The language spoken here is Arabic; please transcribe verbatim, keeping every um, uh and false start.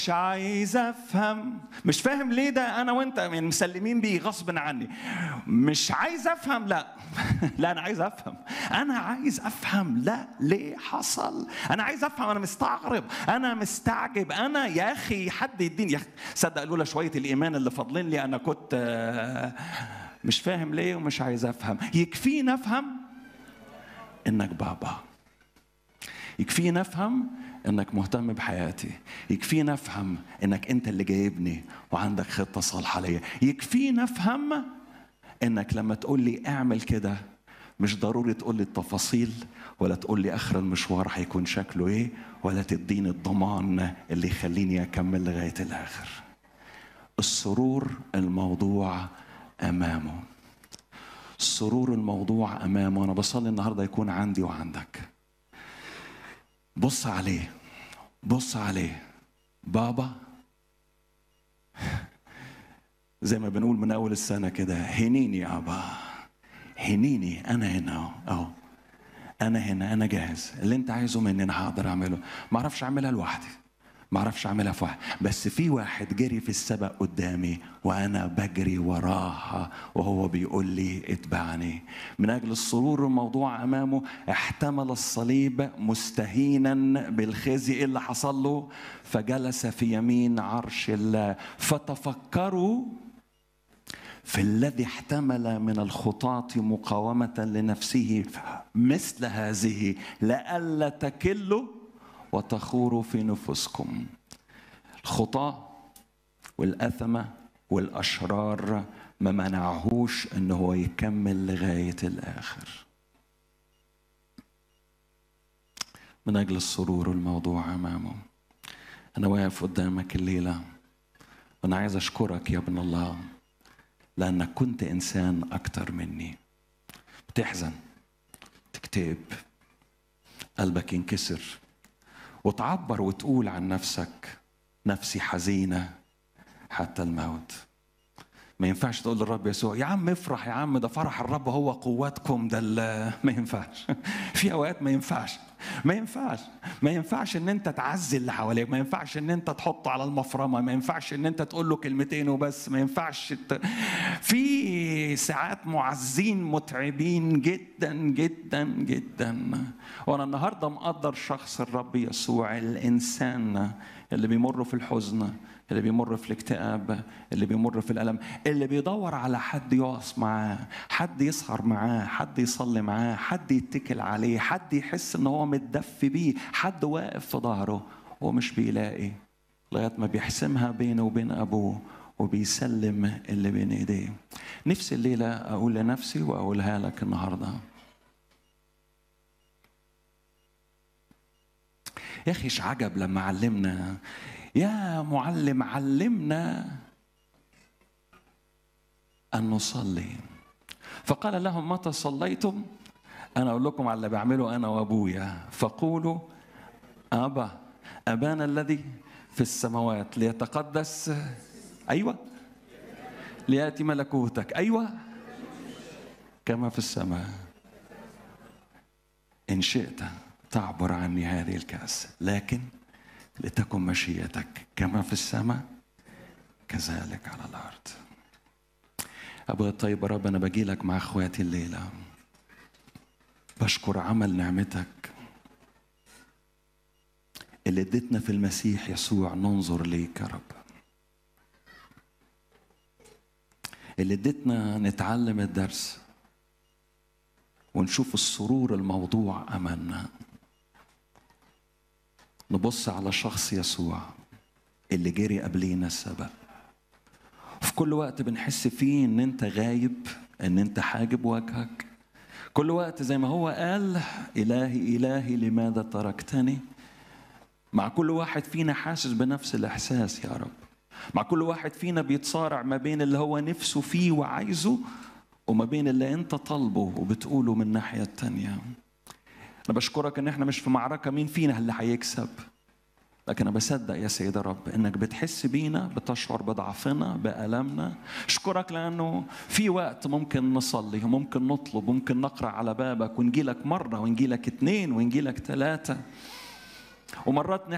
مش عايز افهم، مش فاهم ليه ده انا وانت يعني مسلمين بيه غصب عني. مش عايز افهم، لا لا انا عايز افهم، انا عايز افهم. لا ليه حصل؟ انا عايز افهم، انا مستغرب، انا مستعجب، انا يا اخي حد يديني. صدق لولا شويه الايمان اللي فاضلين لي انا كنت مش فاهم ليه ومش عايز افهم. يكفينا افهم انك بابا، يكفينا افهم انك مهتم بحياتي، يكفينا افهم انك انت اللي جايبني وعندك خطه صالحه ليا، يكفينا افهم انك لما تقول لي اعمل كده مش ضروري تقول لي التفاصيل، ولا تقول لي اخر المشوار هيكون شكله ايه، ولا تديني الضمان اللي يخليني اكمل لغايه الاخر. السرور الموضوع امامه، السرور الموضوع امامه. انا بصلي النهارده يكون عندي وعندك. بص عليه، بص عليه بابا، زي ما بنقول من اول السنه كده، هنيني يا ابا، هنيني، انا هنا اهو، انا هنا، انا جاهز. اللي انت عايزه مني انا هقدر اعمله. ما اعرفش اعملها لوحدي، ما اعرفش اعملها في واحد، بس في واحد جري في السبق قدامي وانا بجري وراه وهو بيقول لي اتبعني. من اجل السرور الموضوع امامه احتمل الصليب مستهينا بالخزي. ايه اللي حصل له؟ فجلس في يمين عرش الله. فتفكروا في الذي احتمل من الخطاة مقاومة لنفسه مثل هذه، لئلا تكلوا وتخوروا في نفوسكم. الخطاة والأثمة والأشرار ما منعهوش أنه هو يكمل لغاية الآخر. من أجل السرور الموضوع أمامه أنا واقف قدامك الليلة وأنا عايز أشكرك يا ابن الله، لأنك كنت إنسان أكتر مني. بتحزن، تكتئب، قلبك ينكسر، وتعبر وتقول عن نفسك نفسي حزينة حتى الموت. ما ينفعش تقول للرب يسوع يا عم افرح يا عم، ده فرح الرب هو قوتكم، ده ما ينفعش. في اوقات ما ينفعش، ما ينفعش ما ينفعش ان انت تعزي اللي حواليك، ما ينفعش ان انت تحطه على المفرمه، ما ينفعش ان انت تقول له كلمتين وبس، ما ينفعش ت... في ساعات معزين متعبين جدا جدا جدا. وانا النهارده مقدر شخص الرب يسوع، الانسان اللي بيمر في الحزن، اللي بيمر في الاكتئاب، اللي بيمر في الألم، اللي بيدور على حد يقف معاه، حد يسهر معاه، حد يصلي معاه، حد يتكل عليه، حد يحس ان هو متدفي بيه، حد واقف في ظهره، ومش بيلاقي لغاية ما بيحسمها بينه وبين أبوه وبيسلم اللي بين ايديه. نفسي الليلة أقول لنفسي وأقولها لك النهاردة، يا أخي إيش عجب لما علمنا يا معلم علمنا أن نصلي. فقال لهم متى صليتم، أنا أقول لكم على اللي بعمله أنا وأبويا، فقولوا أبا أبانا الذي في السماوات ليتقدس، أيوة، ليأتي ملكوتك، أيوة، كما في السماء. إن شئت تعبر عني هذه الكأس، لكن لتكن مشيئتك كما في السماء كذلك على الأرض. أبويا الطيب رب، أنا بجي لك مع أخواتي الليلة، بشكر عمل نعمتك اللي اديتنا في المسيح يسوع ننظر ليك يا رب، اللي اديتنا نتعلم الدرس ونشوف السرور الموضوع أمامنا، نبص على شخص يسوع اللي جري قبلينا السبق. في كل وقت بنحس فيه ان انت غايب، ان انت حاجب وجهك، كل وقت زي ما هو قال إلهي إلهي لماذا تركتني. مع كل واحد فينا حاسس بنفس الإحساس يا رب، مع كل واحد فينا بيتصارع ما بين اللي هو نفسه فيه وعايزه وما بين اللي انت طالبه وبتقوله من الناحية التانية. أنا بشكرك إن إحنا مش في معركة مين فينا اللي هيكسب، لكن أنا بصدق يا سيد رب إنك بتحس بينا، بتشعر بضعفنا بألمنا. أشكرك لأنه في وقت ممكن نصلي وممكن نطلب، ممكن نقرأ على بابك ونجيلك مرة ونجيلك اتنين ونجيلك ثلاثة، ومرات